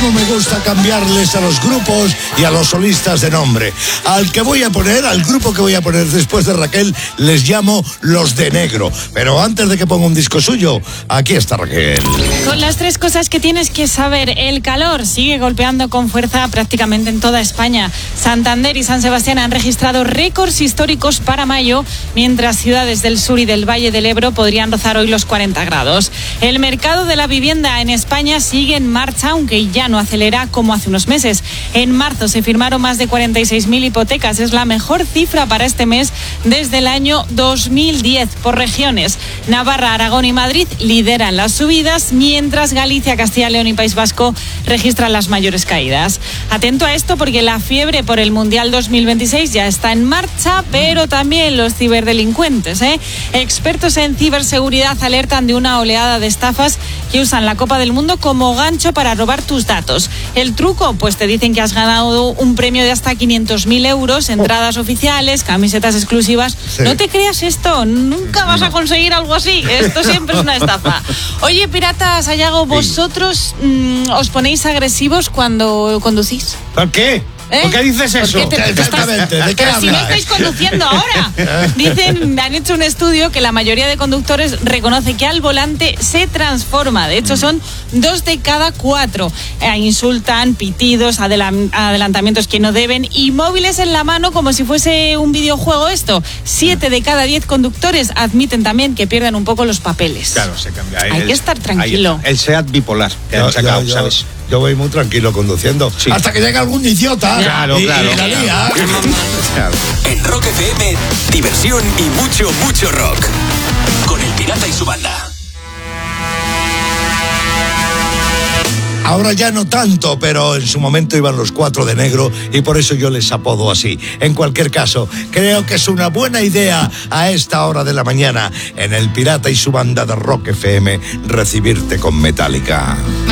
cómo me gusta cambiarles a los grupos y a los solistas de nombre. Al grupo que voy a poner después de Raquel, les llamo Los de Negro. Pero antes de que ponga un disco suyo, aquí está Raquel. Con las 3 cosas que tienes que saber. El calor sigue golpeando con fuerza prácticamente en toda España. Santander y San Sebastián han registrado récords históricos para mayo, mientras ciudades del sur y del Valle del Ebro podrían rozar hoy los 40 grados. El mercado de la vivienda en España sigue en marcha, aunque ya no acelera como hace unos meses. En marzo se firmaron más de 46.000 hipotecas. Es la mejor cifra para este mes desde el año 2010. Por regiones, Navarra, Aragón y Madrid lideran las subidas, mientras Galicia, Castilla, León y País Vasco registran las mayores caídas. Atento a esto porque la fiebre por el Mundial 2026 ya está en marcha, pero también los ciberdelincuentes. Expertos en ciberseguridad alertan de una oleada de estafas que usan la Copa del Mundo como gancho para robar tus datos. El truco, pues te dicen que has ganado un premio de hasta 500.000 euros, entradas oficiales, camisetas exclusivas. Sí. No te creas esto, nunca vas a conseguir algo así. Esto siempre es una estafa. Oye, piratas, Sayago, ¿vosotros os ponéis agresivos cuando conducís? ¿Por qué? ¿Por qué dices eso? Exactamente, ¿de qué hablas? Si no estáis conduciendo ahora. Han hecho un estudio que la mayoría de conductores reconoce que al volante se transforma. De hecho, son 2 de cada 4. Insultan, pitidos, adelantamientos que no deben y móviles en la mano como si fuese un videojuego esto. 7 de cada 10 conductores admiten también que pierden un poco los papeles. Claro, se cambia. Hay que estar tranquilo. El SEAT bipolar que han sacado, ¿sabes? Yo voy muy tranquilo conduciendo, sí, hasta que llegue algún idiota. Claro. Y la lía. En Rock FM, diversión y mucho rock. Con El Pirata y su banda. Ahora ya no tanto, pero en su momento iban los 4 de negro y por eso yo les apodo así. En cualquier caso, creo que es una buena idea a esta hora de la mañana en El Pirata y su banda de Rock FM recibirte con Metallica.